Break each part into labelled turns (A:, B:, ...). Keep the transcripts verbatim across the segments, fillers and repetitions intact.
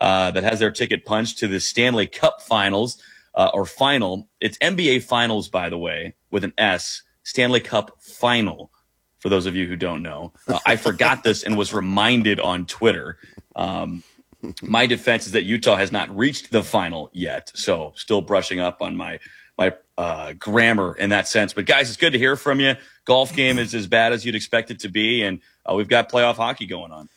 A: uh, that has their ticket punched to the Stanley Cup Finals uh, or final. It's N B A Finals, by the way, with an S. Stanley Cup Final, for those of you who don't know. Uh, I forgot this and was reminded on Twitter. Um, my defense is that Utah has not reached the final yet, so still brushing up on my my uh, grammar in that sense. But, guys, it's good to hear from you. Golf game is as bad as you'd expect it to be, and uh, we've got playoff hockey going on.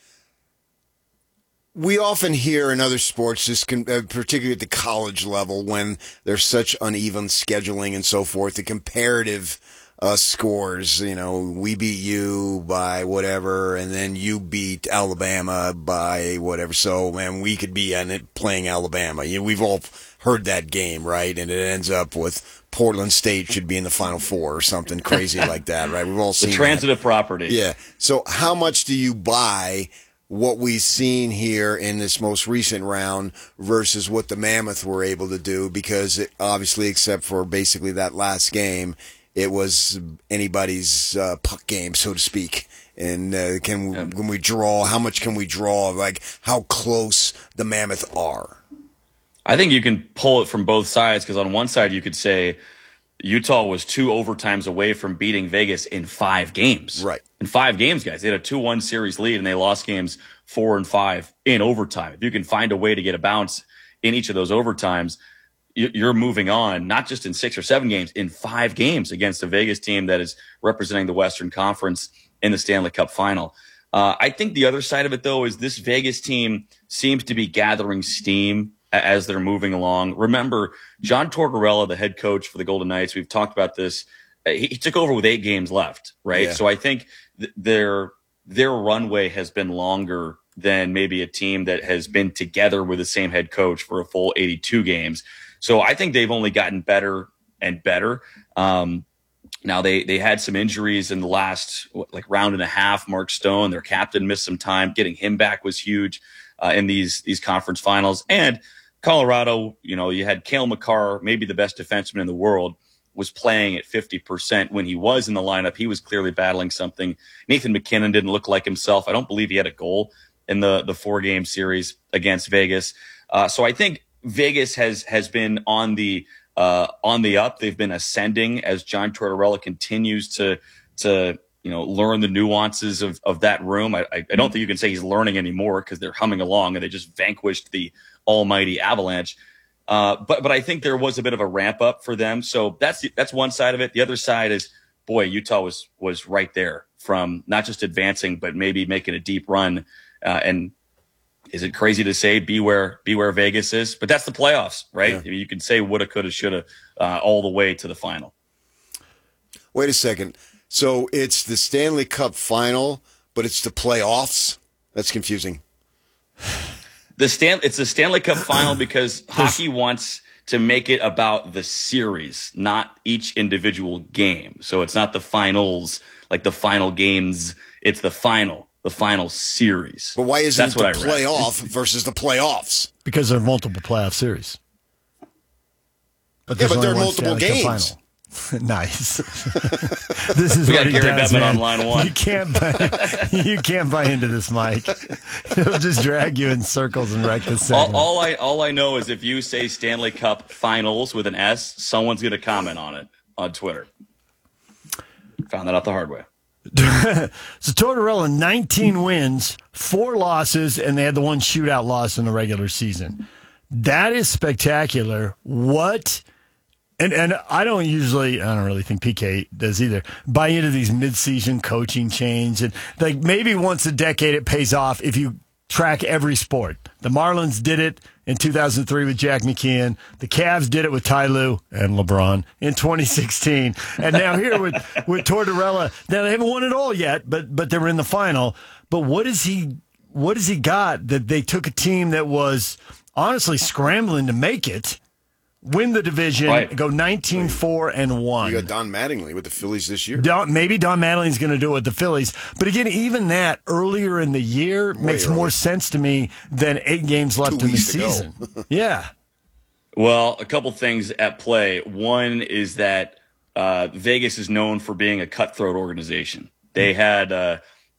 B: We often hear in other sports, just con- uh, particularly at the college level, when there's such uneven scheduling and so forth, the comparative uh, scores, you know, we beat you by whatever, and then you beat Alabama by whatever. So, man, we could be in it playing Alabama. You know, we've all heard that game, right? And it ends up with Portland State should be in the Final Four or something crazy like that, right? We've all seen
A: the transitive
B: that.
A: property.
B: Yeah. So how much do you buy what we've seen here in this most recent round versus what the Mammoth were able to do? Because it, obviously, except for basically that last game, it was anybody's uh, puck game, so to speak. And uh, can we, can we draw? How much can we draw? Like how close the Mammoth are?
A: I think you can pull it from both sides, because on one side you could say Utah was two overtimes away from beating Vegas in five games.
B: Right.
A: In five games, guys. They had a two one series lead, and they lost games four and five in overtime. If you can find a way to get a bounce in each of those overtimes, you're moving on, not just in six or seven games, in five games against a Vegas team that is representing the Western Conference in the Stanley Cup Final. Uh, I think the other side of it, though, is this Vegas team seems to be gathering steam as they're moving along. Remember, John Tortorella, the head coach for the Golden Knights, we've talked about this. He, he took over with eight games left, right?
B: Yeah.
A: So I think th- their their runway has been longer than maybe a team that has been together with the same head coach for a full eighty-two games. So I think they've only gotten better and better. Um, now they they had some injuries in the last what, like round and a half. Mark Stone, their captain, missed some time. Getting him back was huge uh, in these these conference finals. And Colorado, you know, you had Cale Makar, maybe the best defenseman in the world, was playing at fifty percent when he was in the lineup. He was clearly battling something. Nathan McKinnon didn't look like himself. I don't believe he had a goal in the the four game series against Vegas. Uh, so I think Vegas has has been on the uh, on the up. They've been ascending as John Tortorella continues to to you know learn the nuances of of that room. I, I don't think you can say he's learning anymore, because they're humming along and they just vanquished the almighty Avalanche. Uh, but but I think there was a bit of a ramp up for them. So that's that's one side of it. The other side is, boy, Utah was was right there from not just advancing, but maybe making a deep run. Uh, and is it crazy to say beware beware Vegas is? But that's the playoffs, right?
B: Yeah.
A: You can say woulda, coulda, shoulda uh, all the way to the final.
B: Wait a second. So it's the Stanley Cup Final, but it's the playoffs? That's confusing.
A: The Stan, it's the Stanley Cup Final because hockey wants to make it about the series, not each individual game. So it's not the finals, like the final games. It's the final, the final series.
B: But why isn't
A: That's
B: it the
A: what I read.
B: playoff versus the playoffs?
C: Because there are multiple playoff series. But
B: Yeah,
C: there's
B: but there are
C: only one
B: multiple
C: Stanley Cup
B: games.
C: final. Nice. This is
A: We
C: what
A: got
C: he
A: Gary
C: does,
A: Bettman
C: man.
A: on line one.
C: You can't buy, you can't buy into this, Mike. He'll just drag you in circles and wreck the
A: All,
C: segment.
A: all I all I know is if you say Stanley Cup Finals with an S, someone's going to comment on it on Twitter. Found that out the hard way.
C: So Tortorella, nineteen wins, four losses, and they had the one shootout loss in the regular season. That is spectacular. What? And and I don't usually, I don't really think P K does either, buy into these mid-season coaching change. And like maybe once a decade it pays off if you track every sport. The Marlins did it in two thousand three with Jack McKeon. The Cavs did it with Ty Lue and LeBron in twenty sixteen. And now here with, with Tortorella. Now they haven't won it all yet, but but they were in the final. But what is he what has he got that they took a team that was honestly scrambling to make it, win the division,
A: Right.
C: go nineteen four and one.
B: You got Don Mattingly with the Phillies this year.
C: Don, maybe Don Mattingly's going to do it with the Phillies. But again, even that earlier in the year
B: Way
C: makes
B: early.
C: more sense to me than eight games left
B: Two
C: in the
B: weeks to go.
C: season. Yeah.
A: Well, a couple things at play. One is that uh, Vegas is known for being a cutthroat organization. They had uh,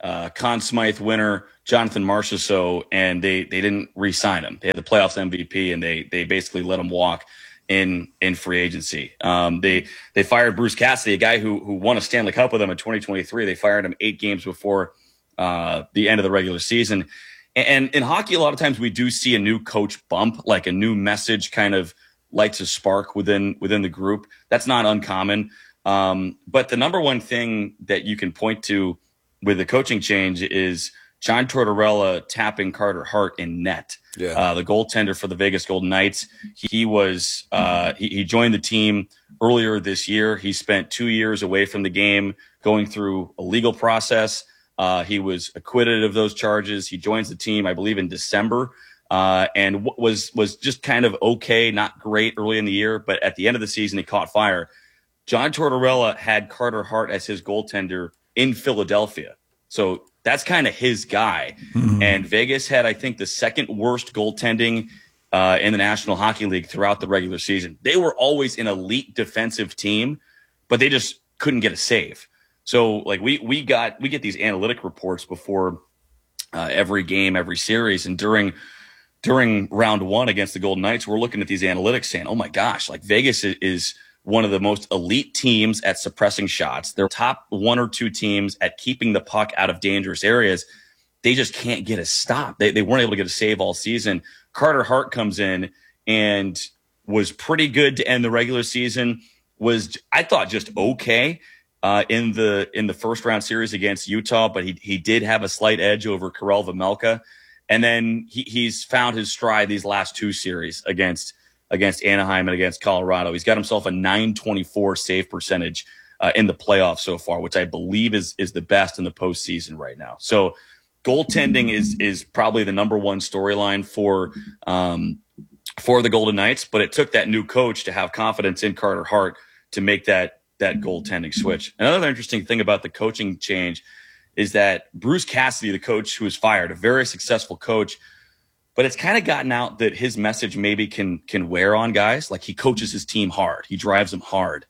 A: uh, Conn Smythe winner Jonathan Marchessault, and they they didn't re-sign him. They had the playoffs M V P, and they they basically let him walk in in free agency. Um, they they fired Bruce Cassidy, a guy who who won a Stanley Cup with them in twenty twenty-three. They fired him eight games before uh, the end of the regular season. And, and in hockey, a lot of times we do see a new coach bump, like a new message kind of lights a spark within within the group. That's not uncommon. Um, but the number one thing that you can point to with the coaching change is John Tortorella tapping Carter Hart in net.
B: Yeah.
A: Uh, the goaltender for the Vegas Golden Knights. He was uh, he, he joined the team earlier this year. He spent two years away from the game, going through a legal process. Uh, he was acquitted of those charges. He joins the team, I believe, in December, uh, and w- was was just kind of okay, not great early in the year. But at the end of the season, he caught fire. John Tortorella had Carter Hart as his goaltender in Philadelphia. So that's kind of his guy. Mm-hmm. And Vegas had, I think, the second worst goaltending uh, in the National Hockey League throughout the regular season. They were always an elite defensive team, but they just couldn't get a save. So like we we got we get these analytic reports before uh, every game, every series, and during during round one against the Golden Knights, we're looking at these analytics saying, "Oh my gosh, like Vegas is." is one of the most elite teams at suppressing shots. They're top one or two teams at keeping the puck out of dangerous areas. They just can't get a stop. They, they weren't able to get a save all season. Carter Hart comes in and was pretty good to end the regular season. Was, I thought, just okay uh, in the in the first round series against Utah, but he he did have a slight edge over Karel Vejmelka. And then he, he's found his stride these last two series against against Anaheim and against Colorado. He's got himself a nine twenty-four save percentage uh, in the playoffs so far, which I believe is is the best in the postseason right now. So goaltending is is probably the number one storyline for um, for the Golden Knights, but it took that new coach to have confidence in Carter Hart to make that that goaltending switch. Another interesting thing about the coaching change is that Bruce Cassidy, the coach who was fired, a very successful coach, but it's kind of gotten out that his message maybe can can wear on guys. Like he coaches his team hard. He drives them hard.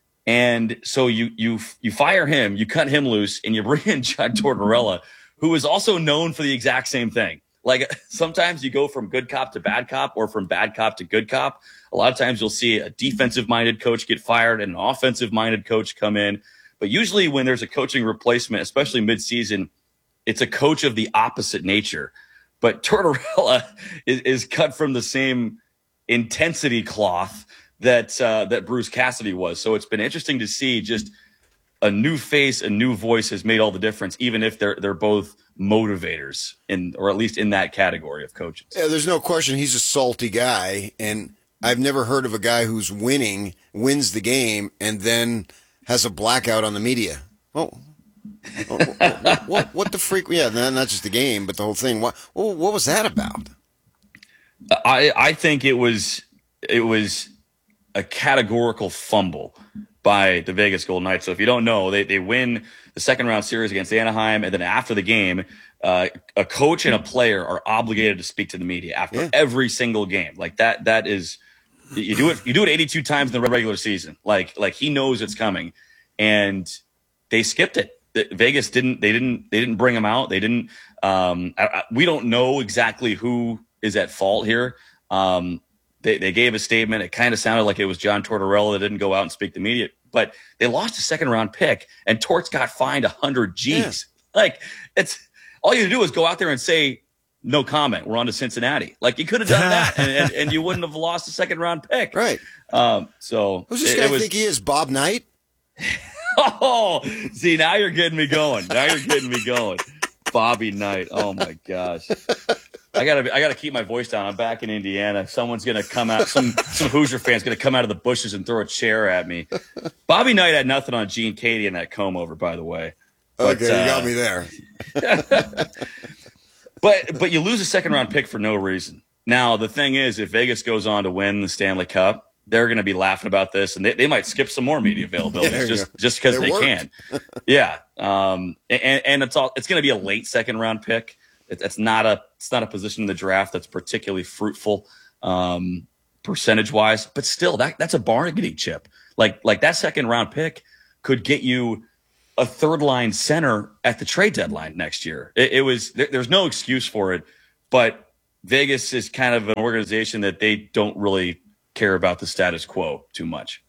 A: And so you you you fire him, you cut him loose, and you bring in John Tortorella, who is also known for the exact same thing. Like sometimes you go from good cop to bad cop or from bad cop to good cop. A lot of times you'll see a defensive-minded coach get fired and an offensive-minded coach come in. But usually when there's a coaching replacement, especially midseason, it's a coach of the opposite nature. But Tortorella is, is cut from the same intensity cloth that uh, that Bruce Cassidy was. So it's been interesting to see just a new face, a new voice has made all the difference, even if they're they're both motivators in, or at least in that category of coaches.
B: Yeah, there's no question he's a salty guy, and I've never heard of a guy who's winning, wins the game, and then has a blackout on the media. Oh. what, what, what, what the freak? Yeah, not just the game, but the whole thing. What, what was that about?
A: I, I think it was it was a categorical fumble by the Vegas Golden Knights. So if you don't know, they they win the second round series against Anaheim, and then after the game, uh, a coach and a player are obligated to speak to the media after yeah. every single game. Like that that is you do it you do it eighty-two times in the regular season. Like like he knows it's coming, and they skipped it. Vegas didn't. They didn't. They didn't bring him out. They didn't. Um, I, I, we don't know exactly who is at fault here. Um, they they gave a statement. It kind of sounded like it was John Tortorella that didn't go out and speak to media. But they lost a second round pick, and Torts got fined a hundred G's. Yeah. Like it's all you do is go out there and say no comment. We're on to Cincinnati. Like you could have done that, and, and, and you wouldn't have lost a second round pick.
B: Right.
A: Um, so
B: who's this
A: it,
B: guy
A: it was,
B: think he is? Bob Knight.
A: Oh, see, now you're getting me going. Now you're getting me going. Bobby Knight. Oh my gosh. I gotta, I gotta keep my voice down. I'm back in Indiana. Someone's gonna come out. Some, some Hoosier fans gonna come out of the bushes and throw a chair at me. Bobby Knight had nothing on Gene Katie in that comb over, by the way. But,
B: okay, you got uh, me there.
A: but, but you lose a second round pick for no reason. Now the thing is, if Vegas goes on to win the Stanley Cup, they're going to be laughing about this, and they, they might skip some more media availability yeah, just go. just because they worked. can. yeah, um, and and it's all it's going to be a late second round pick. It, it's not a it's not a position in the draft that's particularly fruitful um, percentage wise, but still that that's a bargaining chip. Like like that second round pick could get you a third line center at the trade deadline next year. It, it was there, there's no excuse for it, but Vegas is kind of an organization that they don't really care about the status quo too much.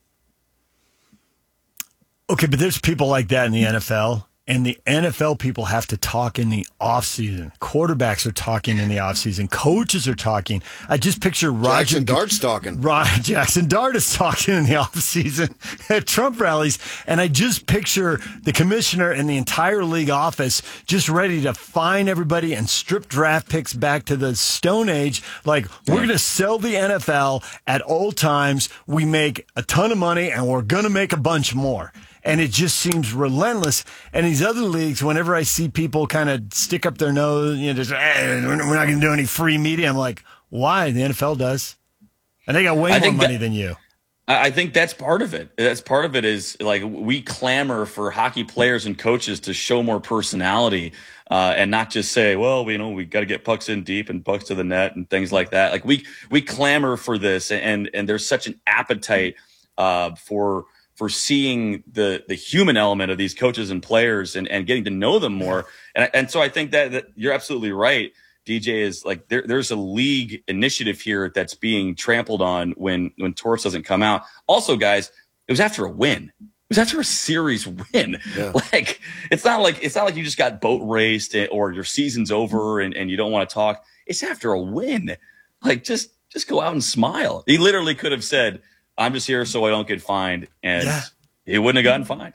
C: Okay, but there's people like that in the N F L. And the N F L people have to talk in the offseason. Quarterbacks are talking in the offseason. Coaches are talking. I just picture Roger
B: Jackson Dart's talking.
C: Roger Jackson Dart is talking in the offseason at Trump rallies. And I just picture the commissioner and the entire league office just ready to fine everybody and strip draft picks back to the Stone Age. Like, we're going to sell the N F L at old times. We make a ton of money, and we're going to make a bunch more. And it just seems relentless. And these other leagues, whenever I see people kind of stick up their nose, you know, just, eh, we're not going to do any free media. I'm like, why? The N F L does. And they got way
A: I
C: more money
A: that,
C: than you.
A: I think that's part of it. That's part of it is like we clamor for hockey players and coaches to show more personality uh, and not just say, well, you know, we got to get pucks in deep and pucks to the net and things like that. Like we we clamor for this, and and there's such an appetite uh, for – for seeing the the human element of these coaches and players and, and getting to know them more. And and so I think that, that you're absolutely right, D J, is like there, there's a league initiative here that's being trampled on when, when Torts doesn't come out. Also, guys, it was after a win. It was after a series win. Yeah. Like, it's not like it's not like you just got boat raced or your season's over and, and you don't want to talk. It's after a win. Like, just just go out and smile. He literally could have said, I'm just here so I don't get fined, and yeah. he wouldn't have gotten fined.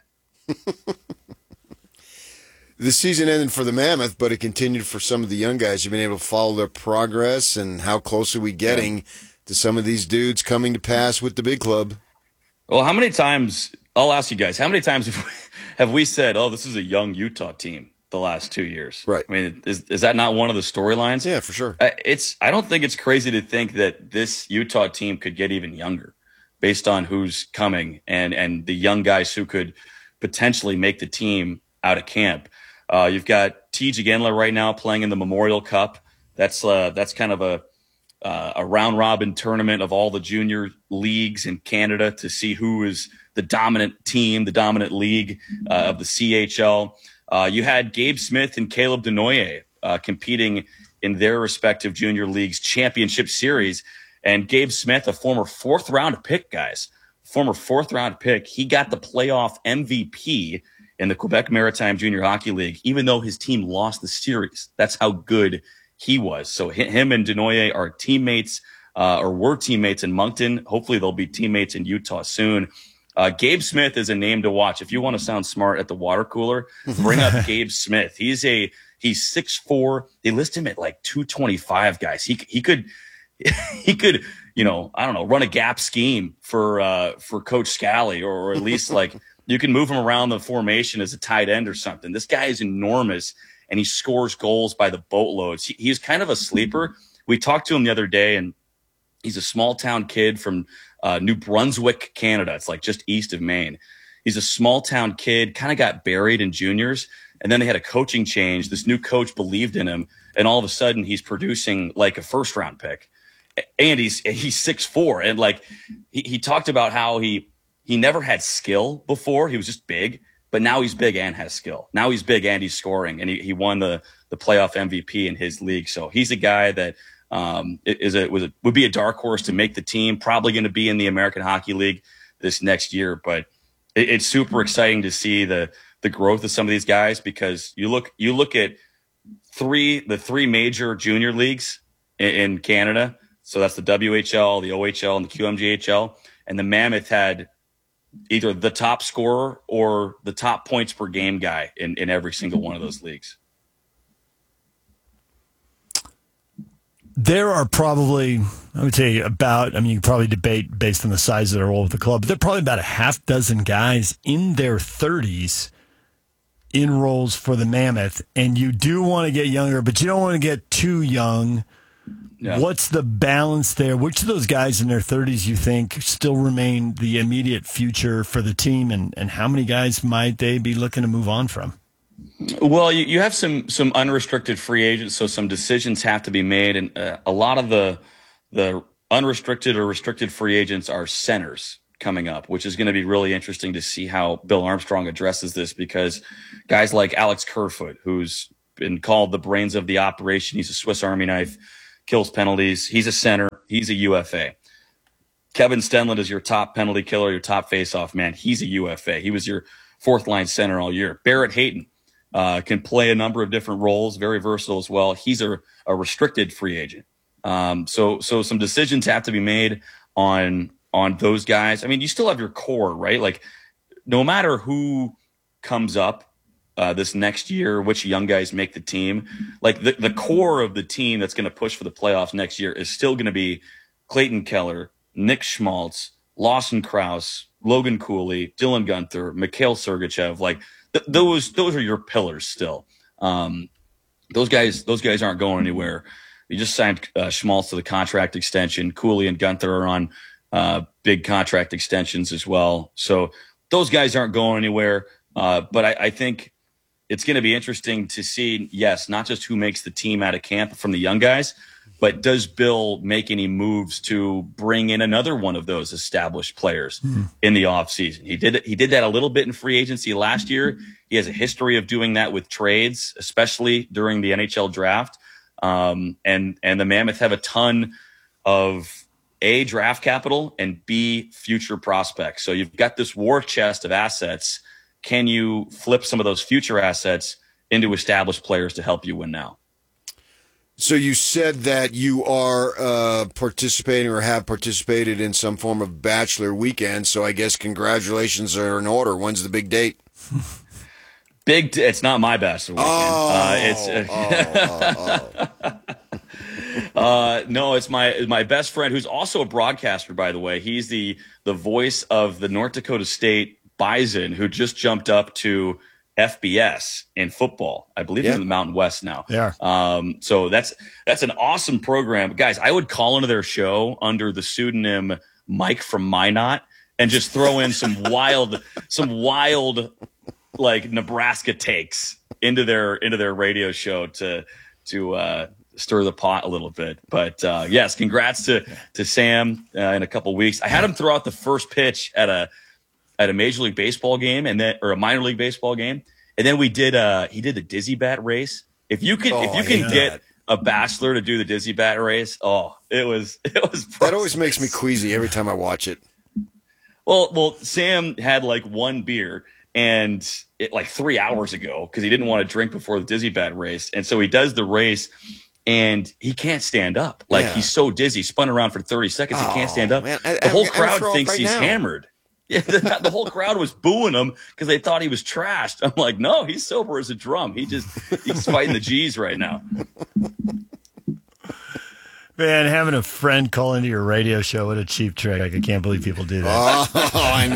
B: The season ended for the Mammoth, but it continued for some of the young guys. You've been able to follow their progress, and how close are we getting yeah. to some of these dudes coming to pass with the big club?
A: Well, how many times, I'll ask you guys, how many times have we, have we said, oh, this is a young Utah team the last two years?
B: Right.
A: I mean, is is that not one of the storylines?
B: Yeah, for sure.
A: It's. I don't think it's crazy to think that this Utah team could get even younger, based on who's coming and, and the young guys who could potentially make the team out of camp. Uh, you've got T J Gendler right now playing in the Memorial Cup. That's uh, that's kind of a uh, a round robin tournament of all the junior leagues in Canada to see who is the dominant team, the dominant league uh, of the C H L. Uh, you had Gabe Smith and Caleb Denoyer uh, competing in their respective junior leagues championship series. And Gabe Smith, a former fourth round pick, guys, former fourth round pick, he got the playoff M V P in the Quebec Maritime Junior Hockey League, even though his team lost the series. That's how good he was. So him and Denoyer are teammates, uh, or were teammates in Moncton. Hopefully they'll be teammates in Utah soon. Uh, Gabe Smith is a name to watch. If you want to sound smart at the water cooler, bring up Gabe Smith. He's a he's six foot four. They list him at like two twenty-five, guys. He he could. He could, you know, I don't know, run a gap scheme for uh, for Coach Scally, or, or at least like you can move him around the formation as a tight end or something. This guy is enormous, and he scores goals by the boatloads. He, he's kind of a sleeper. We talked to him the other day, and he's a small town kid from uh, New Brunswick, Canada. It's like just east of Maine. He's a small town kid, kind of got buried in juniors, and then they had a coaching change. This new coach believed in him, and all of a sudden he's producing like a first round pick. And he's he's six foot four, and like he, he talked about how he he never had skill before. He was just big, but now he's big and has skill. Now he's big and he's scoring, and he, he won the the playoff M V P in his league. So he's a guy that um, is a was a, would be a dark horse to make the team. Probably going to be in the American Hockey League this next year, but it, it's super exciting to see the the growth of some of these guys, because you look you look at three the three major junior leagues in, in Canada. So that's the W H L, the O H L, and the Q M J H L. And the Mammoth had either the top scorer or the top points per game guy in, in every single one of those leagues.
C: There are probably, I would say about, I mean, you could probably debate based on the size of their role with the club, but there are probably about a half dozen guys in their thirties in roles for the Mammoth. And you do want to get younger, but you don't want to get too young. Yeah. What's the balance there? Which of those guys in their thirties you think still remain the immediate future for the team, and, and how many guys might they be looking to move on from?
A: Well, you, you have some some unrestricted free agents, so some decisions have to be made, and uh, a lot of the the unrestricted or restricted free agents are centers, coming up, which is going to be really interesting to see how Bill Armstrong addresses this, because guys like Alex Kerfoot, who's been called the brains of the operation, he's a Swiss Army knife, kills penalties. He's a center. He's a U F A. Kevin Stenlund is your top penalty killer, your top faceoff man. He's a U F A. He was your fourth line center all year. Barrett Hayton uh, can play a number of different roles, very versatile as well. He's a, a restricted free agent. Um, so, so some decisions have to be made on, on those guys. I mean, you still have your core, right? Like, no matter who comes up uh, this next year, which young guys make the team, like the, the core of the team that's going to push for the playoffs next year is still going to be Clayton Keller, Nick Schmaltz, Lawson Krause, Logan Cooley, Dylan Guenther, Mikhail Sergachev. Like th- those, those are your pillars still. Um, those guys, those guys aren't going anywhere. You just signed uh, Schmaltz to the contract extension. Cooley and Guenther are on uh, big contract extensions as well. So those guys aren't going anywhere. Uh, but I, I think it's going to be interesting to see, yes, not just who makes the team out of camp from the young guys, but does Bill make any moves to bring in another one of those established players mm. in the offseason? He did he did that a little bit in free agency last year. He has a history of doing that with trades, especially during the N H L draft. Um, and and the Mammoth have a ton of A, draft capital, and B, future prospects. So you've got this war chest of assets. Can you flip some of those future assets into established players to help you win now?
B: So you said that you are uh, participating or have participated in some form of bachelor weekend. So I guess congratulations are in order. When's the big date?
A: Big. T- it's not my bachelor weekend.
B: Oh,
A: uh, it's uh,
B: oh, oh, oh.
A: uh, no, it's my my best friend, who's also a broadcaster, by the way. He's the the voice of the North Dakota State Bison, who just jumped up to F B S in football. I believe
B: yeah.
A: in the Mountain West now.
C: Yeah.
A: Um, so that's that's an awesome program. Guys, I would call into their show under the pseudonym Mike from Minot and just throw in some wild, some wild like Nebraska takes into their into their radio show to to uh, stir the pot a little bit. But uh, yes, congrats to to Sam uh, in a couple weeks. I had him throw out the first pitch at a at a Major League Baseball game, and then or a minor league baseball game, and then we did uh he did the Dizzy Bat race. If you can
B: oh,
A: if you can get that. a bachelor to do the Dizzy Bat race, oh, it was it was priceless.
B: That always makes me queasy every time I watch it.
A: Well, well, Sam had like one beer and it like three hours ago because he didn't want to drink before the Dizzy Bat race, and so he does the race. And he can't stand up. Like yeah. he's so dizzy, spun around for thirty seconds.
B: Oh,
A: he can't stand up.
B: Man, I,
A: the whole
B: I,
A: crowd thinks
B: right
A: he's
B: now.
A: hammered. Yeah, the, the whole crowd was booing him because they thought he was trashed. I'm like, no, he's sober as a drum. He just he's fighting the G's right now.
C: Man, having a friend call into your radio show, what a cheap trick. Like, I can't believe people do that.
B: Oh,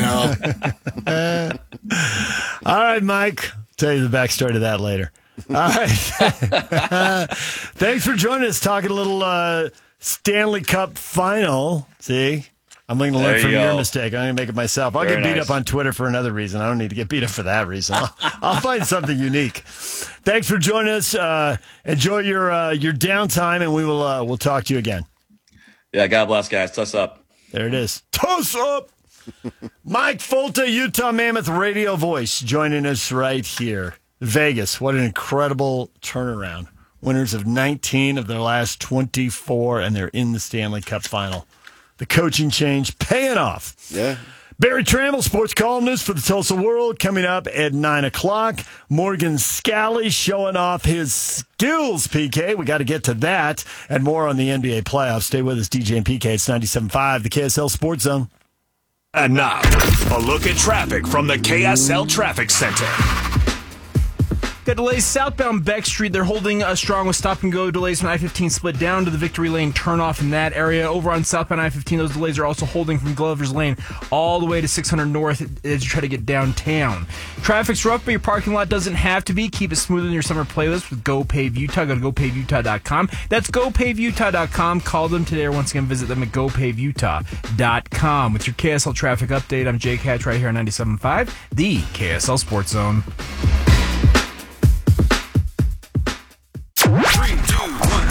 B: I know.
C: All right, Mike. I'll tell you the backstory to that later. All right. Thanks for joining us, talking a little uh, Stanley Cup final. See? I'm going to learn
A: There
C: from
A: you
C: your
A: go.
C: mistake. I'm going to make it myself. I'll
A: Very
C: get beat
A: nice.
C: up on Twitter for another reason. I don't need to get beat up for that reason. I'll, I'll find something unique. Thanks for joining us. Uh, enjoy your uh, your downtime, and we will uh, we'll talk to you again.
A: Yeah, God bless, guys. Tuss up.
C: There it is. Toss up. Mike Folta, Utah Mammoth radio voice, joining us right here. Vegas, what an incredible turnaround. Winners of nineteen of their last twenty-four, and they're in the Stanley Cup final. The coaching change paying off.
B: Yeah.
C: Barry Trammell, sports columnist for the Tulsa World, coming up at nine o'clock. Morgan Scally showing off his skills, P K. We got to get to that and more on the N B A playoffs. Stay with us, D J and P K. It's ninety-seven point five, the K S L Sports Zone.
D: And now, a look at traffic from the K S L Traffic Center.
E: Got delays southbound Beck Street. They're holding uh, strong with stop-and-go delays from I fifteen split down to the Victory Lane turnoff in that area. Over on southbound I fifteen, those delays are also holding from Glover's Lane all the way to six hundred North as you try to get downtown. Traffic's rough, but your parking lot doesn't have to be. Keep it smooth in your summer playlist with Go Pave Utah. Go to go pave utah dot com. That's go pave utah dot com. Call them today or once again visit them at go pave utah dot com. With your K S L traffic update, I'm Jake Hatch right here on ninety-seven point five, the K S L Sports Zone.
D: This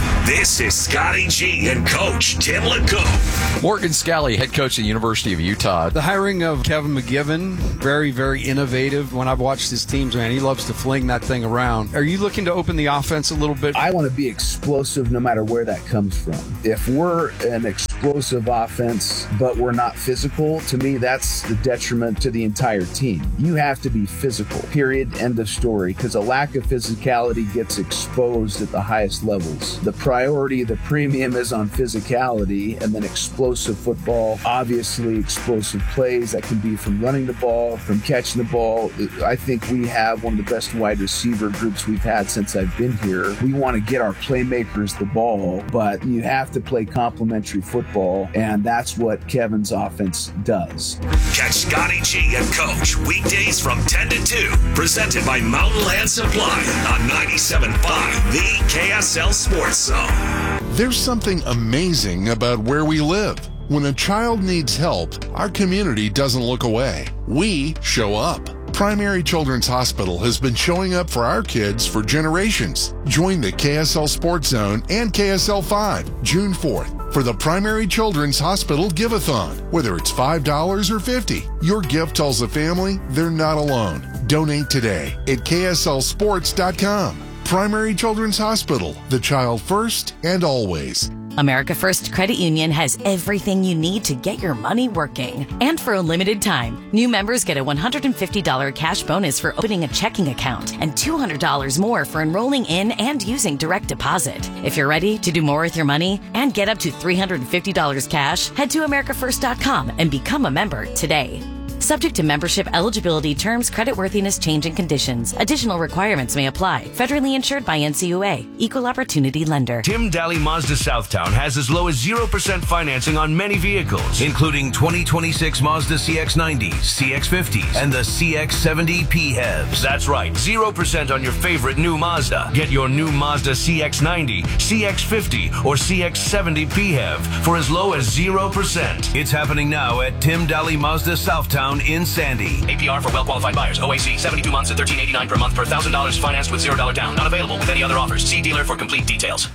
D: This is Scotty G and Coach Tim LeCoux.
F: Morgan Scally, head coach at the University of Utah.
G: The hiring of Kevin McGivern, very, very innovative. When I've watched his teams, man, he loves to fling that thing around. Are you looking to open the offense a little bit?
H: I want to be explosive no matter where that comes from. If we're an explosive offense, but we're not physical, to me, that's the detriment to the entire team. You have to be physical, period, end of story, because a lack of physicality gets exposed at the highest levels. The priority, the premium is on physicality, and then explosive football, obviously explosive plays that can be from running the ball, from catching the ball. I think we have one of the best wide receiver groups we've had since I've been here. We want to get our playmakers the ball, but you have to play complementary football, and that's what Kevin's offense does.
D: Catch Scotty G and Coach weekdays from ten to two, presented by Mountain Land Supply on ninety-seven point five, the K S L Sports Zone.
I: There's something amazing about where we live. When a child needs help, our community doesn't look away. We show up. Primary Children's Hospital has been showing up for our kids for generations. Join the K S L Sports Zone and K S L five June fourth for the Primary Children's Hospital Give-a-thon. Whether it's five dollars or fifty dollars, your gift tells the family they're not alone. Donate today at K S L sports dot com. Primary Children's Hospital, the child first and always.
J: America First Credit Union has everything you need to get your money working. And for a limited time, new members get a one hundred fifty dollars cash bonus for opening a checking account and two hundred dollars more for enrolling in and using direct deposit. If you're ready to do more with your money and get up to three hundred fifty dollars cash, head to america first dot com and become a member today. Subject to membership eligibility, terms, creditworthiness, change, and conditions. Additional requirements may apply. Federally insured by N C U A. Equal Opportunity Lender.
K: Tim Daly Mazda Southtown has as low as zero percent financing on many vehicles, including twenty twenty-six Mazda C X nineties, C X fifties, and the C X seventy P H E Vs. That's right, zero percent on your favorite new Mazda. Get your new Mazda C X ninety, C X fifty, or C X seventy P H E V for as low as zero percent. It's happening now at Tim Daly Mazda Southtown in Sandy.
L: A P R for well-qualified buyers. O A C, seventy-two months at thirteen eighty-nine per month per one thousand dollars financed with zero dollars down. Not available with any other offers. See dealer for complete details.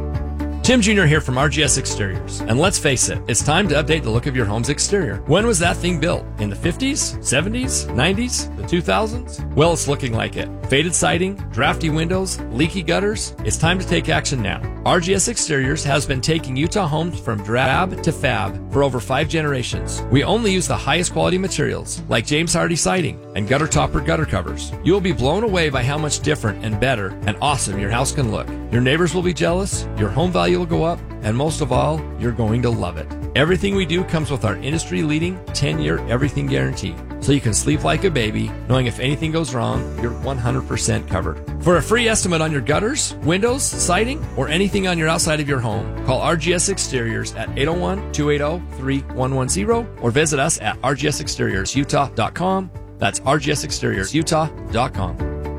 M: Tim Junior here from R G S Exteriors. And let's face it, it's time to update the look of your home's exterior. When was that thing built? In the fifties, seventies, nineties, the two thousands? Well, it's looking like it. Faded siding, drafty windows, leaky gutters. It's time to take action now. R G S Exteriors has been taking Utah homes from drab to fab for over five generations. We only use the highest quality materials like James Hardy siding and gutter topper gutter covers. You will be blown away by how much different and better and awesome your house can look. Your neighbors will be jealous, your home value will go up, and most of all, you're going to love it. Everything we do comes with our industry-leading ten-year everything guarantee, so you can sleep like a baby, knowing if anything goes wrong, you're one hundred percent covered. For a free estimate on your gutters, windows, siding, or anything on your outside of your home, call R G S Exteriors at eight oh one, two eight oh, three one one zero or visit us at r g s exteriors utah dot com. That's r g s exteriors utah dot com.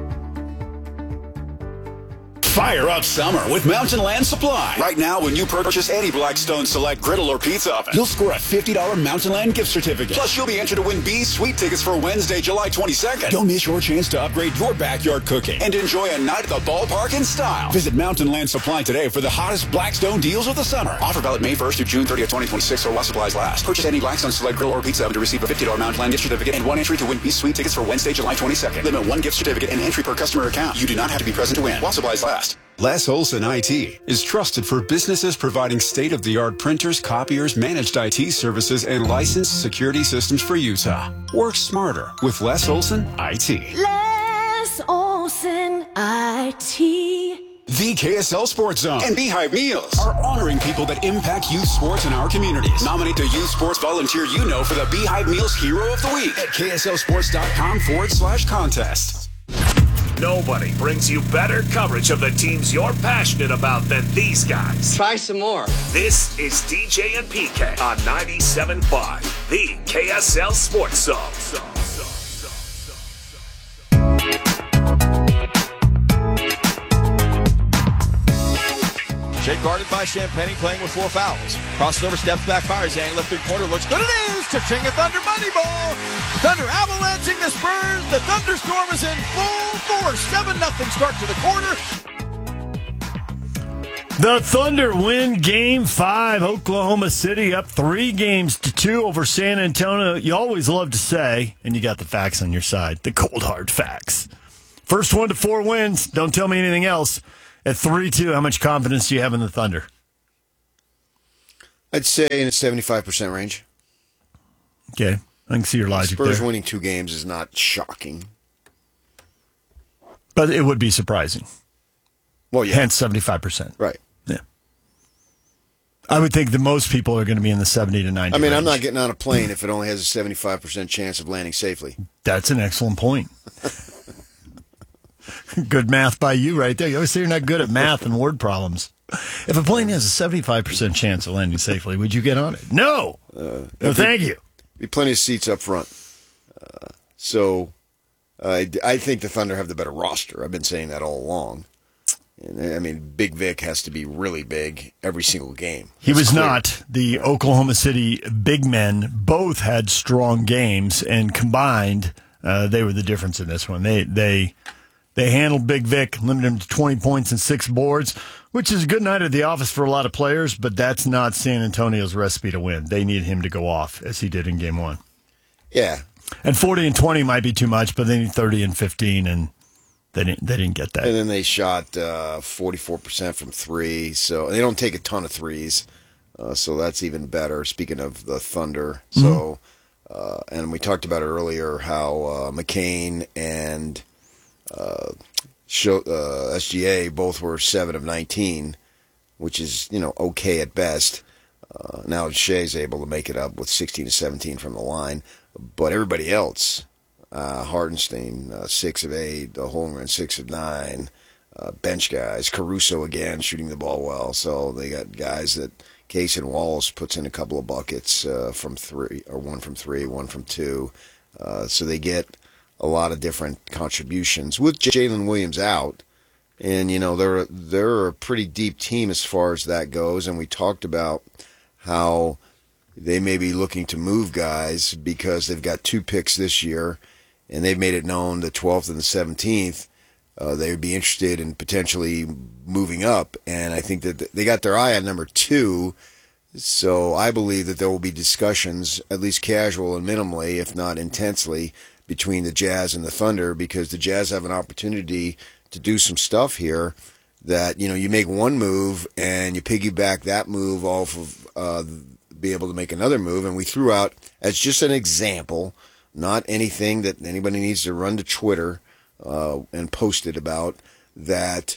N: Fire up summer with Mountain Land Supply. Right now, when you purchase any Blackstone Select griddle or pizza oven, you'll score a fifty dollars Mountain Land gift certificate. Plus, you'll be entered to win B's Sweet tickets for Wednesday, July twenty-second. Don't miss your chance to upgrade your backyard cooking and enjoy a night at the ballpark in style. Visit Mountain Land Supply today for the hottest Blackstone deals of the summer. Offer valid May first through June thirtieth, twenty twenty-six, or while supplies last. Purchase any Blackstone Select griddle or pizza oven to receive a fifty dollars Mountain Land gift certificate and one entry to win B's Sweet tickets for Wednesday, July twenty-second. Limit one gift certificate and entry per customer account. You do not have to be present to win while supplies last. Les Olson I T is trusted for businesses providing state-of-the-art printers, copiers, managed I T services, and licensed security systems for Utah. Work smarter with Les Olson I T.
O: Les Olson I T.
N: The K S L Sports Zone and Beehive Meals are honoring people that impact youth sports in our communities. Nominate the youth sports volunteer you know for the Beehive Meals Hero of the Week at K S L sports dot com forward slash contest.
D: Nobody brings you better coverage of the teams you're passionate about than these guys.
P: Try some more.
D: This is D J and P K on ninety-seven point five, the K S L Sports Zone.
Q: Jake guarded by Champagne, playing with four fouls. Crosses over, steps back, fires, Yang left third corner, looks good, it is! Cha-ching, Thunder money ball! Thunder avalanching the Spurs, the thunderstorm is in full force, seven nothing start to the quarter.
C: The Thunder win Game Five. Oklahoma City up three games to two over San Antonio. You always love to say, and you got the facts on your side, the cold hard facts. First one to four wins. Don't tell me anything else. At three two, how much confidence do you have in the Thunder?
B: I'd say in a seventy-five percent range.
C: Okay, I can see your logic
B: Spurs
C: there.
B: winning two games is not shocking.
C: But it would be surprising.
B: Well, yeah.
C: Hence seventy-five percent.
B: Right.
C: Yeah. I would think that most people are going to be in the seventy to ninety
B: I mean,
C: range.
B: I'm not getting on a plane if it only has a seventy-five percent chance of landing safely.
C: That's an excellent point. Good math by you right there. You always say you're not good at math and word problems. If a plane has a seventy-five percent chance of landing safely, would you get on it? No.
B: Uh,
C: no, thank you.
B: Be plenty of seats up front. Uh, so uh, I think the Thunder have the better roster. I've been saying that all along. And, I mean, Big Vic has to be really big every single game.
C: He
B: That's
C: was
B: clear.
C: not. The Oklahoma City big men both had strong games, and combined, uh, they were the difference in this one. They they they handled Big Vic, limited him to twenty points and six boards, which is a good night at the office for a lot of players, but that's not San Antonio's recipe to win. They need him to go off, as he did in game one.
B: Yeah.
C: And forty and twenty might be too much, but they need thirty and fifteen, and They didn't. They didn't get that.
B: And then they shot uh, forty-four percent from three, so they don't take a ton of threes, uh, so that's even better. Speaking of the Thunder,
C: Mm-hmm.
B: so uh, and we talked about earlier how uh, McCain and uh, show, uh, S G A both were seven of nineteen, which is you know okay at best. Uh, now Shea's able to make it up with sixteen to seventeen from the line, but everybody else. Uh, Hardenstein, uh, six of eight. Uh, Holmgren, six of nine. Uh, bench guys. Caruso again shooting the ball well. So they got guys that Case and Wallace puts in a couple of buckets uh, from three, or one from three, one from two. Uh, so they get a lot of different contributions with Jalen Williams out. And you know they're they're a pretty deep team as far as that goes. And we talked about how they may be looking to move guys because they've got two picks this year. And they've made it known the twelfth and the seventeenth, uh, they would be interested in potentially moving up. And I think that they got their eye on number two. So I believe that there will be discussions, at least casual and minimally, if not intensely, between the Jazz and the Thunder, because the Jazz have an opportunity to do some stuff here that, you know, you make one move and you piggyback that move off of uh, be able to make another move. And we threw out, as just an example, not anything that anybody needs to run to Twitter uh, and post it about, that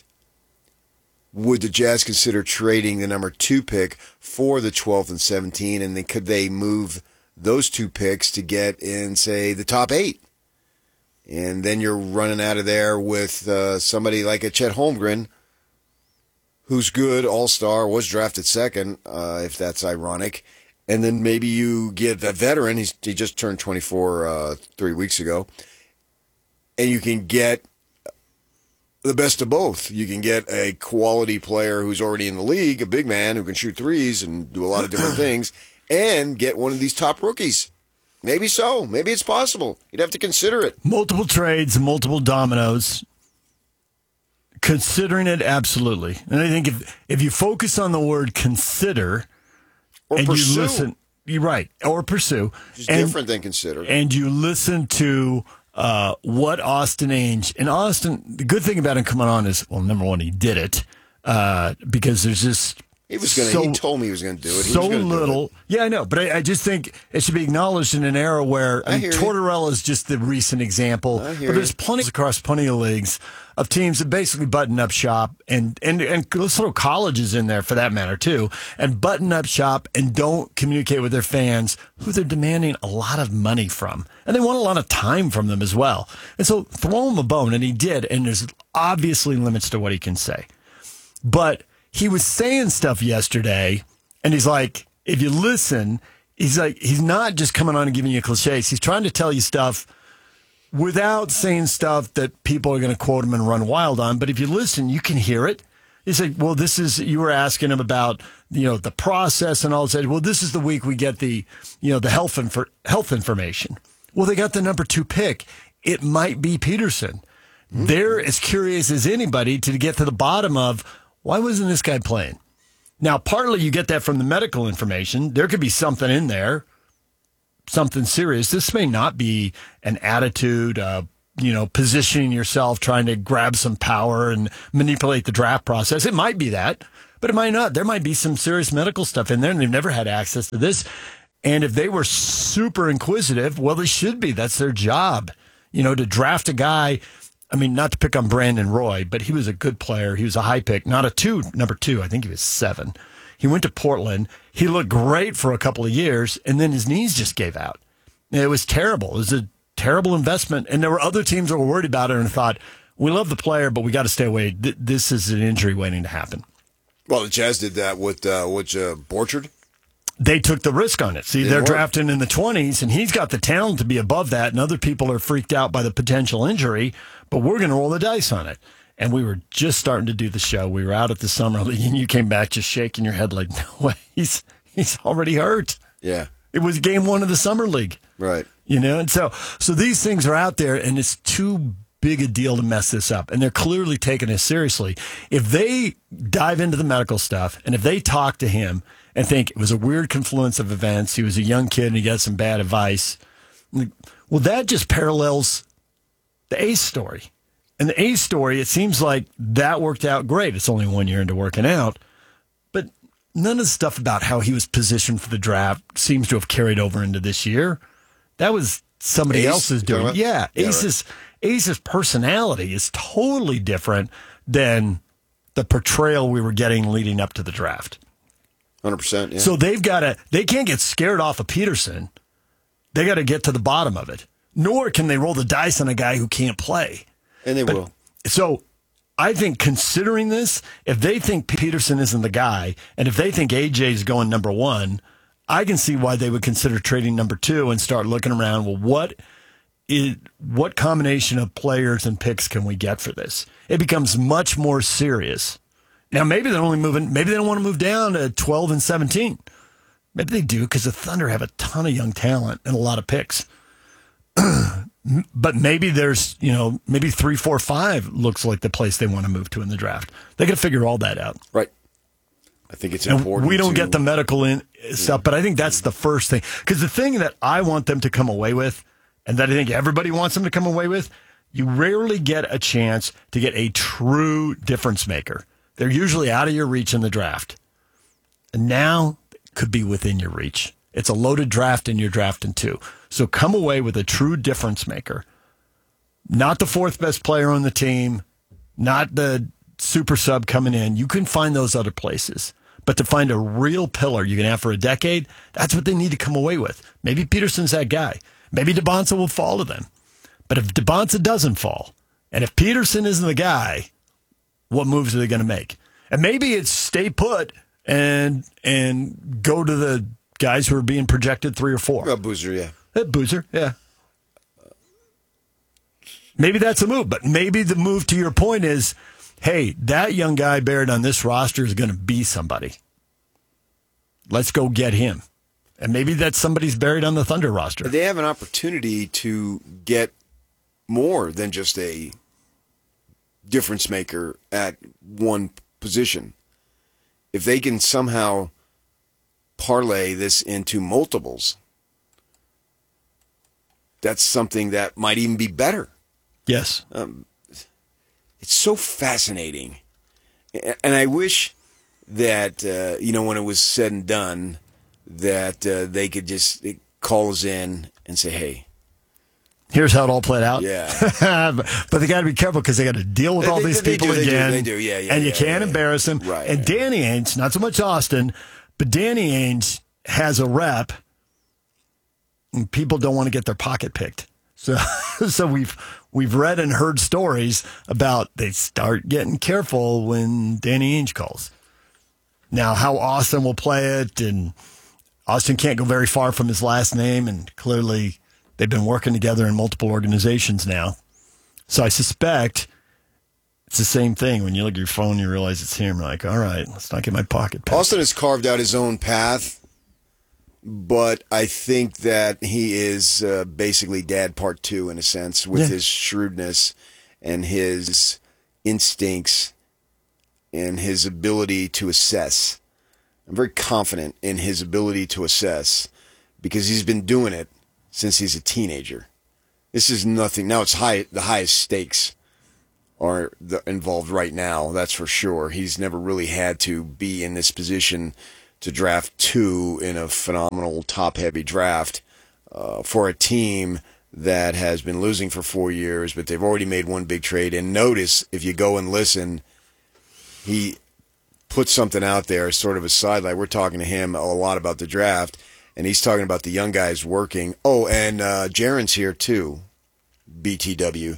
B: would the Jazz consider trading the number two pick for the twelfth and seventeenth, and then could they move those two picks to get in, say, the top eight? And then you're running out of there with uh, somebody like a Chet Holmgren, who's good, all-star, was drafted second, uh, if that's ironic. And then maybe you get a veteran. He's, he just turned twenty-four uh, three weeks ago. And you can get the best of both. You can get a quality player who's already in the league, a big man who can shoot threes and do a lot of different things, and get one of these top rookies. Maybe so. Maybe it's possible. You'd have to consider it.
C: Multiple trades, multiple dominoes. Considering it, absolutely. And I think if if you focus on the word consider...
B: Or
C: and
B: pursue.
C: you listen, you're right, or pursue.
B: It's
C: and,
B: different than consider.
C: And you listen to uh, what Austin Ainge, and Austin, the good thing about him coming on is, well, number one, he did it, uh, because there's just
B: He was going to.
C: so,
B: He told me he was going to do it. He
C: so
B: was gonna
C: little.
B: Do it.
C: Yeah, I know, but I, I just think it should be acknowledged in an era where I
B: I
C: mean,
B: hear you.
C: Tortorella is just the recent example,
B: I
C: but
B: hear
C: there's
B: you.
C: plenty across plenty of leagues of teams that basically button up shop, and and and let's throw colleges in there for that matter too, and button up shop and don't communicate with their fans who they're demanding a lot of money from, and they want a lot of time from them as well. And so throw him a bone, and he did, and there's obviously limits to what he can say, but he was saying stuff yesterday, and he's like, if you listen, he's like, he's not just coming on and giving you cliches. He's trying to tell you stuff without saying stuff that people are going to quote him and run wild on. But if you listen, you can hear it. He's like, well, this is, you were asking him about, you know, the process and all that. Well, this is the week we get the, you know, the health infor- health information. Well, they got the number two pick. It might be Peterson. Mm-hmm. They're as curious as anybody to get to the bottom of, Why wasn't this guy playing? Now, partly you get that from the medical information. There could be something in there, something serious. This may not be an attitude, uh, you know, positioning yourself, trying to grab some power and manipulate the draft process. It might be that, but it might not. There might be some serious medical stuff in there, and they've never had access to this. And if they were super inquisitive, well, they should be. That's their job, you know, to draft a guy. I mean, not to pick on Brandon Roy, but he was a good player. He was a high pick, not a two, number two. I think he was seven. He went to Portland. He looked great for a couple of years, and then his knees just gave out. It was terrible. It was a terrible investment. And there were other teams that were worried about it and thought, we love the player, but we got to stay away. Th- this is an injury waiting to happen.
B: Well, the Jazz did that with, uh, with uh, Borchard.
C: They took the risk on it. See,
B: Didn't
C: they're
B: work.
C: drafting in the twenties, and he's got the talent to be above that, and other people are freaked out by the potential injury, but we're going to roll the dice on it. And we were just starting to do the show. We were out at the Summer League, and you came back just shaking your head like, no way, he's, he's already hurt.
B: Yeah.
C: It was game one of the Summer League.
B: Right.
C: You know, and so so these things are out there, and it's too big a deal to mess this up. And they're clearly taking it seriously. If they dive into the medical stuff, and if they talk to him and think it was a weird confluence of events, he was a young kid and he got some bad advice, well, that just parallels the Ace story. And the Ace story, it seems like that worked out great. It's only one year into working out. But none of the stuff about how he was positioned for the draft seems to have carried over into this year. That was somebody
B: Ace?
C: else's doing.
B: Right.
C: Yeah,
B: Yeah,
C: Ace's Ace's personality is totally different than the portrayal we were getting leading up to the draft.
B: one hundred percent, yeah.
C: So they've got to, they can't get scared off of Peterson. They got to get to the bottom of it. Nor can they roll the dice on a guy who can't play.
B: And they
C: But-
B: will.
C: So I think considering this, if they think Peterson isn't the guy, and if they think A J is going number one, I can see why they would consider trading number two and start looking around. Well, what is what combination of players and picks can we get for this? It becomes much more serious. Now, maybe they're only moving. Maybe they don't want to move down to twelve and seventeen. Maybe they do because the Thunder have a ton of young talent and a lot of picks. But maybe there's, you know, maybe three, four, five looks like the place they want to move to in the draft. They got to figure all that out.
B: Right. I think it's
C: And
B: important.
C: we don't
B: to,
C: get the medical in stuff, but I think that's the first thing. Because the thing that I want them to come away with, and that I think everybody wants them to come away with, you rarely get a chance to get a true difference maker. They're usually out of your reach in the draft. And now it could be within your reach. It's a loaded draft and you're drafting two. So come away with a true difference maker. Not the fourth best player on the team, not the super sub coming in. You can find those other places. But to find a real pillar you can have for a decade, that's what they need to come away with. Maybe Peterson's that guy. Maybe DeBonsa will fall to them. But if DeBonsa doesn't fall, and if Peterson isn't the guy, what moves are they going to make? And maybe it's stay put and and go to the guys who are being projected three or four.
B: Uh, Boozer, yeah.
C: Uh, Boozer, yeah. Maybe that's a move, but maybe the move to your point is, hey, that young guy buried on this roster is going to be somebody. Let's go get him. And maybe that somebody's buried on the Thunder roster.
B: They have an opportunity to get more than just a difference maker at one position. If they can somehow parlay this into multiples, that's something that might even be better.
C: Yes.
B: Um, it's so fascinating. And I wish that, uh, you know, when it was said and done, that uh, they could just call us in and say, hey,
C: here's how it all played out.
B: Yeah.
C: But they got to be careful because they got to deal with
B: They-
C: all
B: they-
C: these
B: they
C: people
B: do, they do,
C: again.
B: they do, yeah, yeah,
C: And you
B: yeah,
C: can't
B: yeah.
C: embarrass them.
B: Right,
C: and
B: right.
C: Danny Ainge, not so much Austin, but Danny Ainge has a rep. And people don't want to get their pocket picked. So, so we've we've read and heard stories about they start getting careful when Danny Ainge calls. Now, how Austin will play it, and Austin can't go very far from his last name, and clearly they've been working together in multiple organizations now. So I suspect it's the same thing. When you look at your phone, you realize it's him. You're like, all right, let's not get my pocket picked.
B: Austin has carved out his own path, but I think that he is uh, basically dad part two in a sense with
C: Yeah.
B: his shrewdness and his instincts. in his ability to assess. I'm very confident in his ability to assess because he's been doing it since he's a teenager. This is nothing. Now it's high. The highest stakes are the, involved right now. That's for sure. He's never really had to be in this position to draft two in a phenomenal top-heavy draft uh, for a team that has been losing for four years, but they've already made one big trade. And notice, if you go and listen, he put something out there, sort of a sidelight. We're talking to him a lot about the draft, and he's talking about the young guys working. Oh, and uh, Jaron's here too, B T W,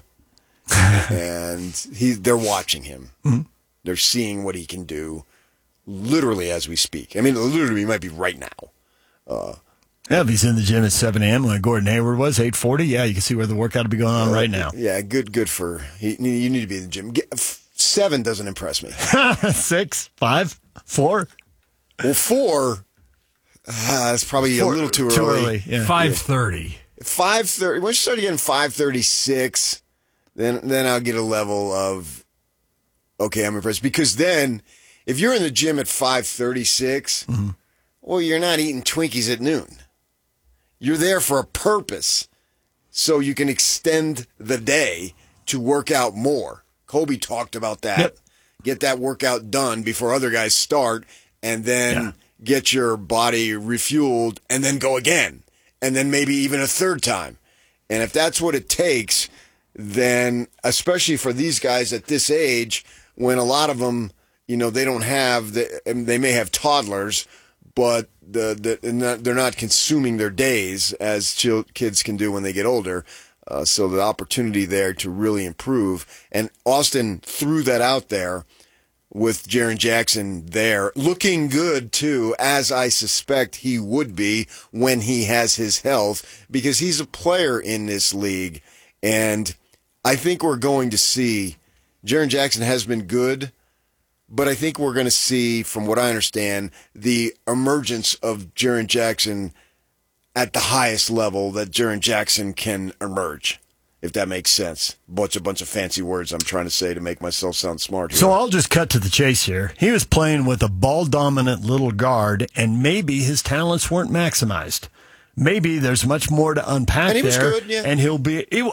B: and he they're watching him.
C: Mm-hmm.
B: They're seeing what he can do, literally as we speak. I mean, literally, he might be right now. Uh,
C: Yeah, if he's in the gym at seven a.m. like Gordon Hayward was, eight forty, yeah, you can see where the workout will be going on
B: uh,
C: right now.
B: Yeah, good good for he, you need to be in the gym. Get, f- seven doesn't impress me.
C: Six, five, four.
B: Well, four, uh, that's probably
C: Four,
B: a little too early.
C: Too early, yeah.
E: five thirty.
B: five thirty. Once you start getting five thirty-six, then then I'll get a level of, okay, I'm impressed. Because then, if you're in the gym at five thirty-six,
C: mm-hmm.
B: well, you're not eating Twinkies at noon. You're there for a purpose, so you can extend the day to work out more. Kobe talked about that.
C: Yep.
B: Get that workout done before other guys start, and then
C: Yeah.
B: get your body refueled, and then go again, and then maybe even a third time. And if that's what it takes, then especially for these guys at this age, when a lot of them, you know, they don't have, the, they may have toddlers, but the, the not, they're not consuming their days as chil- kids can do when they get older. Uh, so the opportunity there to really improve. And Austin threw that out there with Jaren Jackson there, looking good too, as I suspect he would be when he has his health, because he's a player in this league. And I think we're going to see, Jaren Jackson has been good, but I think we're going to see, from what I understand, the emergence of Jaren Jackson at the highest level that Jaren Jackson can emerge, if that makes sense. Bunch a bunch of fancy words I'm trying to say to make myself sound smart here.
C: So I'll just cut to the chase here. He was playing with a ball-dominant little guard, and maybe his talents weren't maximized. Maybe there's much more to unpack
B: And he was
C: there.
B: good, yeah.
C: And he'll be... He,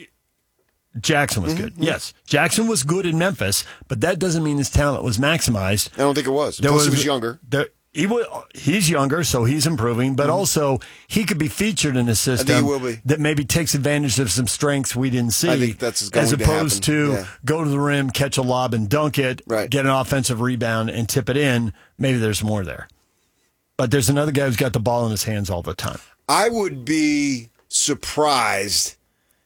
C: Jackson was good. Yes. Jackson was good in Memphis, but that doesn't mean his talent was maximized.
B: I don't think it was.
C: There
B: Plus,
C: was,
B: he was younger.
C: There, he was, he's younger, so he's improving, but also he could be featured in a system
B: he will be.
C: that maybe takes advantage of some strengths we didn't see.
B: I think that's going
C: as
B: to
C: opposed
B: happen.
C: to
B: Yeah.
C: go to the rim, catch a lob, and dunk it,
B: Right.
C: get an offensive rebound, and tip it in. Maybe there's more there. But there's another guy who's got the ball in his hands all the time.
B: I would be surprised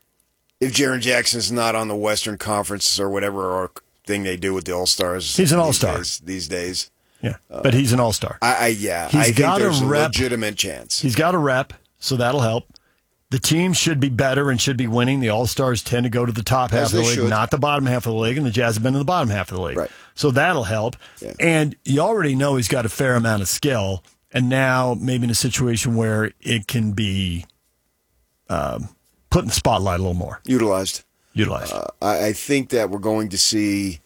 B: if Jaren Jackson's not on the Western Conference or whatever or thing they do with the All-Stars.
C: He's an
B: these
C: all-star.
B: days- These days.
C: Yeah, but he's an all-star.
B: I, I yeah,
C: He's
B: I think
C: got a
B: there's a
C: rep.
B: legitimate chance.
C: He's got a rep, so that'll help. The team should be better and should be winning. The All-Stars tend to go to the top half
B: As
C: of the
B: they
C: league,
B: should.
C: not the bottom half of the league, and the Jazz have been in the bottom half of the league.
B: Right.
C: So that'll help.
B: Yeah.
C: And you already know he's got a fair amount of skill, and now maybe in a situation where it can be um, put in the spotlight a little more.
B: Utilized.
C: Utilized.
B: Uh, I, I think that we're going to see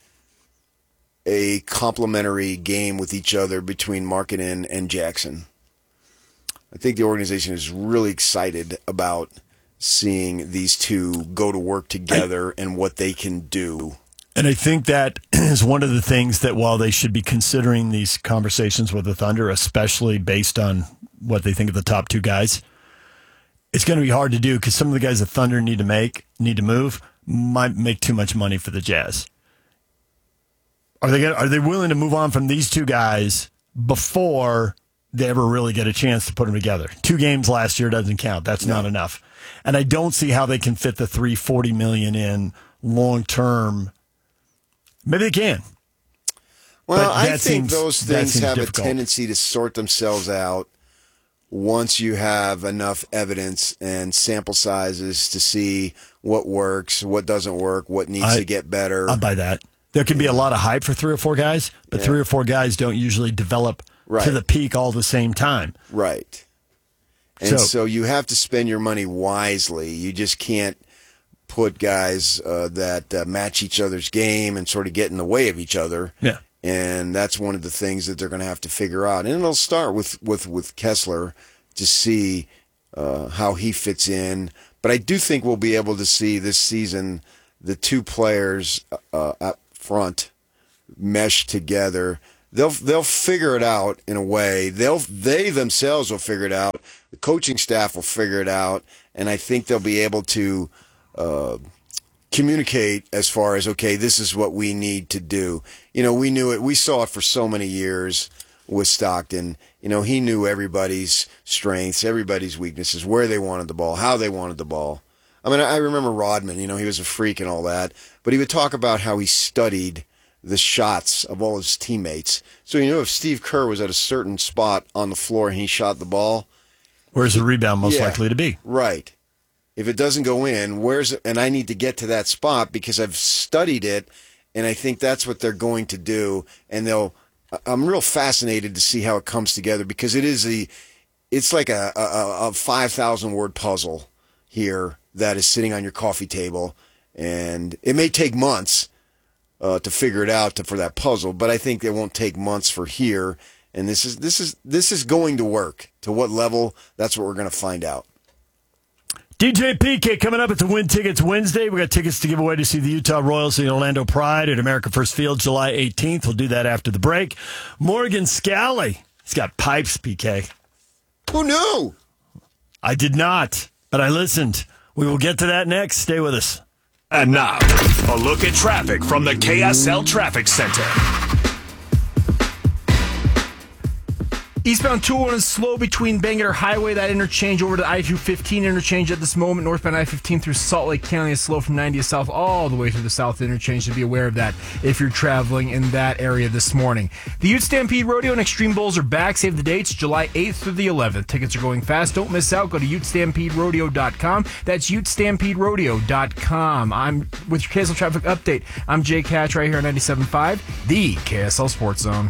B: a complementary game with each other between Markkanen and Jackson. I think the organization is really excited about seeing these two go to work together I, and what they can do.
C: And I think that is one of the things that while they should be considering these conversations with the Thunder, especially based on what they think of the top two guys, it's going to be hard to do because some of the guys the Thunder need to make, need to move, might make too much money for the Jazz. Are they gonna, are they willing to move on from these two guys before they ever really get a chance to put them together? Two games last year doesn't count. That's no. not enough. And I don't see how they can fit the three hundred forty million dollars in long term. Maybe they can.
B: Well,
C: But
B: I
C: that
B: think
C: seems-
B: those
C: that
B: things
C: seems
B: have
C: difficult.
B: a tendency to sort themselves out once you have enough evidence and sample sizes to see what works, what doesn't work, what needs
C: I-
B: to get better.
C: I'll buy that. There can be a lot of hype for three or four guys, but
B: Yeah.
C: three or four guys don't usually develop
B: Right.
C: to the peak all at the same time.
B: Right. And
C: So-
B: so, you have to spend your money wisely. You just can't put guys uh, that uh, match each other's game and sort of get in the way of each other.
C: Yeah.
B: And that's one of the things that they're going to have to figure out. And it'll start with, with, with Kessler to see uh, how he fits in. But I do think we'll be able to see this season the two players uh, up front mesh together. They'll they'll figure it out in a way. They'll they themselves will figure it out. The coaching staff will figure it out, and I think they'll be able to uh, communicate as far as, okay, this is what we need to do. You know, we knew it. We saw it for so many years with Stockton. You know, he knew everybody's strengths, everybody's weaknesses, where they wanted the ball, how they wanted the ball. I mean, I remember Rodman. You know, he was a freak and all that, but he would talk about how he studied the shots of all his teammates. So, you know, if Steve Kerr was at a certain spot on the floor and he shot the ball,
C: where's the rebound most
B: yeah,
C: likely to be?
B: Right. If it doesn't go in, where's it? And I need to get to that spot because I've studied it, and I think that's what they're going to do. And they'll. I'm real fascinated to see how it comes together because it is a, it's like a a, a five thousand word puzzle here that is sitting on your coffee table, and it may take months uh, to figure it out to, for that puzzle, but I think it won't take months for here. And this is this is this is going to work. To what level? That's what we're going to find out.
C: D J P K coming up at the Win Tickets Wednesday. We got tickets to give away to see the Utah Royals and the Orlando Pride at America First Field July eighteenth. We'll do that after the break. Morgan Scally, he's got pipes, P K.
B: Who knew?
C: I did not, but I listened. We will get to that next. Stay with us.
D: And now, a look at traffic from the K S L Traffic Center.
E: Eastbound two oh one is slow between Bangerter Highway, that interchange over to I two fifteen interchange at this moment. Northbound I fifteen through Salt Lake County is slow from ninetieth South all the way through the South interchange. So be aware of that if you're traveling in that area this morning. The Ute Stampede Rodeo and Extreme Bowls are back. Save the dates, July eighth through the eleventh. Tickets are going fast. Don't miss out. Go to ute stampede rodeo dot com. That's ute stampede rodeo dot com. I'm with your K S L Traffic Update. I'm Jake Hatch right here on ninety-seven point five, the K S L Sports Zone.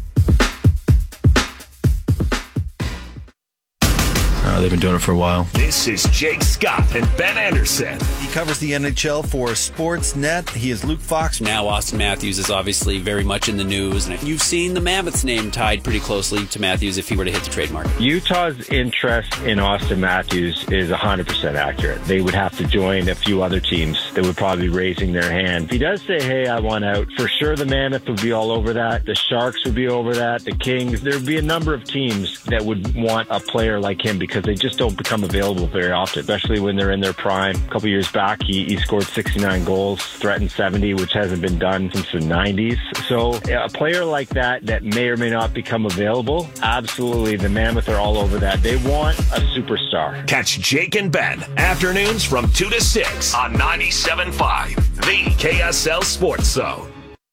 P: Uh, they've been doing it for a while.
D: This is Jake Scott and Ben Anderson.
R: He covers the N H L for Sportsnet. He is Luke Fox.
S: Now Austin Matthews is obviously very much in the news, and you've seen the Mammoth's name tied pretty closely to Matthews if he were to hit the trade market.
T: Utah's interest in Austin Matthews is one hundred percent accurate. They would have to join a few other teams that would probably be raising their hand. If he does say, hey, I want out, for sure the Mammoth would be all over that. The Sharks would be over that. The Kings. There would be a number of teams that would want a player like him because they just don't become available very often, especially when they're in their prime. A couple years back, he, he scored sixty-nine goals, threatened seventy, which hasn't been done since the nineties. So a player like that that may or may not become available, absolutely, the Mammoth are all over that. They want a superstar.
D: Catch Jake and Ben afternoons from two to six on ninety-seven point five, the K S L Sports Zone.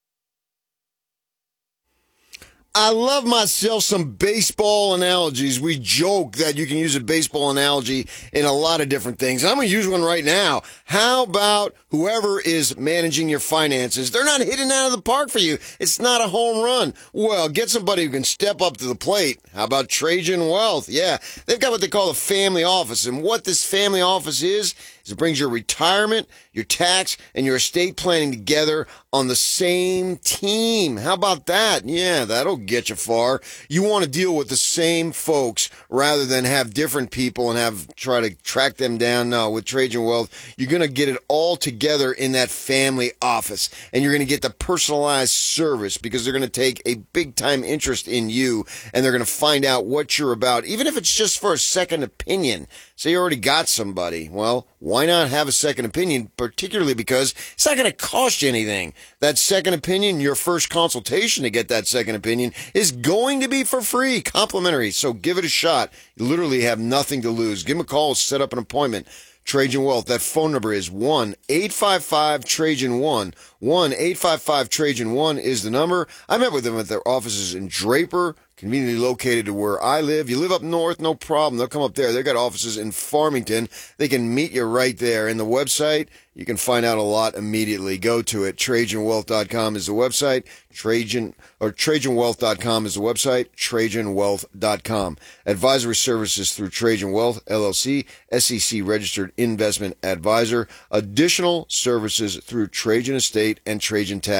B: I love myself some baseball analogies. We joke that you can use a baseball analogy in a lot of different things. I'm going to use one right now. How about whoever is managing your finances? They're not hitting out of the park for you. It's not a home run. Well, get somebody who can step up to the plate. How about Trajan Wealth? Yeah, they've got what they call a family office. And what this family office is, is it brings your retirement, your tax, and your estate planning together on the same team. How about that? Yeah, that'll get you far. You want to deal with the same folks rather than have different people and have try to track them down. No, with Trajan Wealth, you're going to get it all together in that family office, and you're going to get the personalized service because they're going to take a big-time interest in you, and they're going to find out what you're about, even if it's just for a second opinion. So you already got somebody. Well, why not have a second opinion, particularly because it's not going to cost you anything. That second opinion, your first consultation to get that second opinion, is going to be for free, complimentary. So give it a shot. You literally have nothing to lose. Give them a call, set up an appointment. Trajan Wealth, that phone number is one eight five five Trajan one. one eight five five Trajan one is the number. I met with them at their offices in Draper, conveniently located to where I live. You live up north, no problem. They'll come up there. They've got offices in Farmington. They can meet you right there. And the website, you can find out a lot immediately. Go to it. Trajan Wealth dot com is the website. Trajan or Trajan Wealth dot com is the website. Trajan Wealth dot com. Advisory services through Trajan Wealth, L L C, S E C registered investment advisor. Additional services through Trajan Estate and Trajan Tax.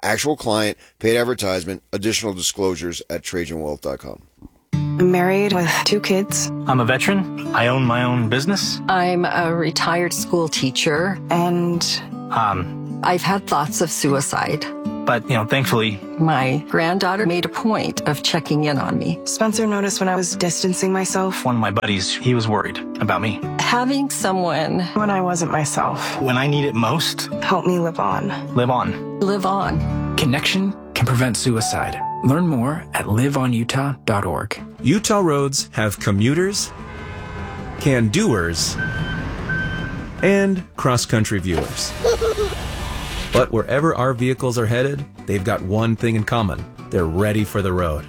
B: Actual client, paid advertisement, additional disclosures at Trajan Wealth dot com.
U: I'm married with two kids.
P: I'm a veteran. I own my own business.
V: I'm a retired school teacher.
U: And
P: Um,
V: I've had thoughts of suicide.
P: but, you know, thankfully,
V: My granddaughter made a point of checking in on me.
U: Spencer noticed when I was distancing myself.
P: one of my buddies, he was worried about me.
V: Having someone
U: When I wasn't myself.
P: When I need it most,
U: Help me live on.
P: live on.
V: live on.
W: Connection can prevent suicide. Learn more at live on utah dot org.
X: Utah roads have commuters, can-doers, and cross-country viewers. But wherever our vehicles are headed, they've got one thing in common. They're ready for the road.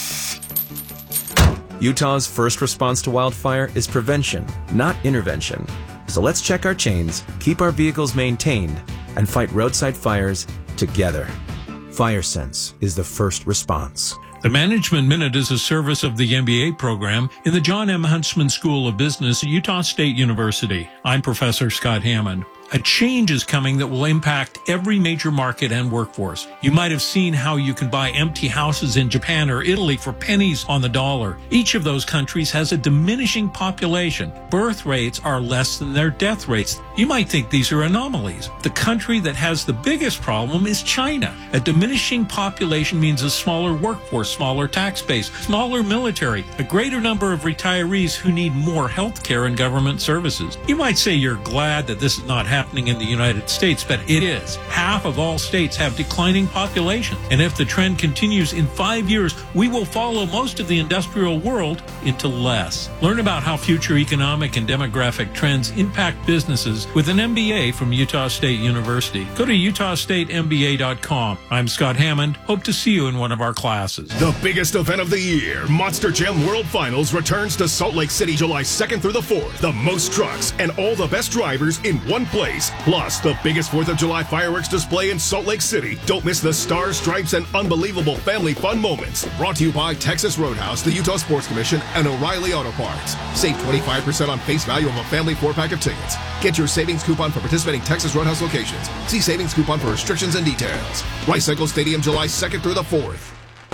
X: Utah's first response to wildfire is prevention, not intervention. So let's check our chains, keep our vehicles maintained, and fight roadside fires together. FireSense is the first response.
Y: The Management Minute is a service of the M B A program in the John M. Huntsman School of Business at Utah State University. I'm Professor Scott Hammond. A change is coming that will impact every major market and workforce. You might have seen how you can buy empty houses in Japan or Italy for pennies on the dollar. Each of those countries has a diminishing population. Birth rates are less than their death rates. You might think these are anomalies. The country that has the biggest problem is China. A diminishing population means a smaller workforce, smaller tax base, smaller military, a greater number of retirees who need more health care and government services. You might say you're glad that this is not happening in the United States, but it is. Half of all states have declining populations. And if the trend continues in five years, we will follow most of the industrial world into less. Learn about how future economic and demographic trends impact businesses with an M B A from Utah State University. Go to utah state m b a dot com. I'm Scott Hammond. Hope to see you in one of our classes.
Z: The biggest event of the year, Monster Jam World Finals, returns to Salt Lake City July second through the fourth. The most trucks and all the best drivers in one place. Plus, the biggest fourth of July fireworks display in Salt Lake City. Don't miss the stars, stripes, and unbelievable family fun moments. Brought to you by Texas Roadhouse, the Utah Sports Commission, and O'Reilly Auto Parts. Save twenty-five percent on face value of a family four-pack of tickets. Get your savings coupon for participating Texas Roadhouse locations. See savings coupon for restrictions and details. Rice Cycle Stadium, July second through the fourth.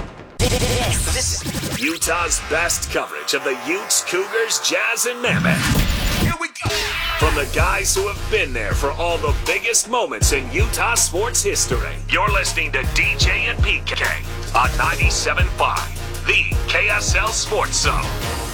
D: This is Utah's best coverage of the Utes, Cougars, Jazz, and Mammoth. Here we go. From the guys who have been there for all the biggest moments in Utah sports history. You're listening to D J and P K on ninety-seven point five, the K S L Sports Zone.